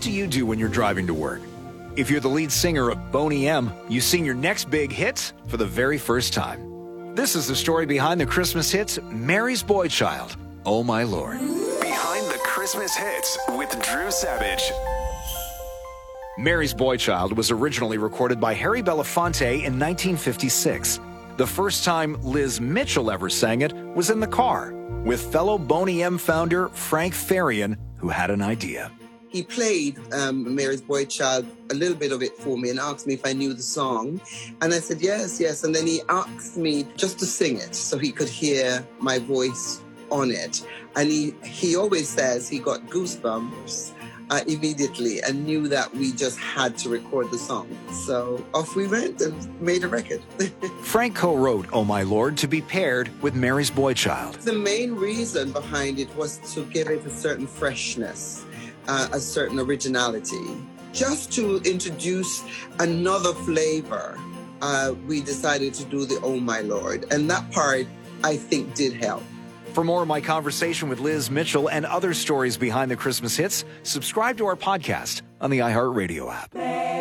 do you do when you're driving to work? If you're the lead singer of Boney M, you sing your next big hits for the very first time. This is the story behind the Christmas hits, Mary's Boy Child, Oh My Lord. Behind the Christmas hits with Drew Savage. Mary's Boy Child was originally recorded by Harry Belafonte in 1956. The first time Liz Mitchell ever sang it was in the car with fellow Boney M founder Frank Farian, who had an idea. He played Mary's Boy Child, a little bit of it for me, and asked me if I knew the song. And I said, yes. And then he asked me just to sing it so he could hear my voice on it. And he always says he got goosebumps immediately and knew that we just had to record the song. So off we went and made a record. Frank co-wrote Oh My Lord to be paired with Mary's Boy Child. The main reason behind it was to give it a certain freshness, a certain originality. Just to introduce another flavor, we decided to do the Oh My Lord. And that part, I think, did help. For more of my conversation with Liz Mitchell and other stories behind the Christmas hits, subscribe to our podcast on the iHeartRadio app.